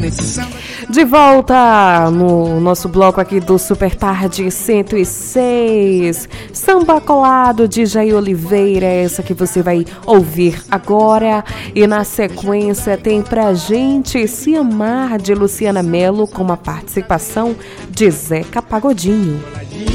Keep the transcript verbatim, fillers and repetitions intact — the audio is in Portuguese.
De volta no nosso bloco aqui do Super Tarde cento e seis. Samba Colado de Jair Oliveira, essa que você vai ouvir agora. E na sequência tem Pra Gente Se Amar de Luciana Mello com uma participação de Zeca Pagodinho.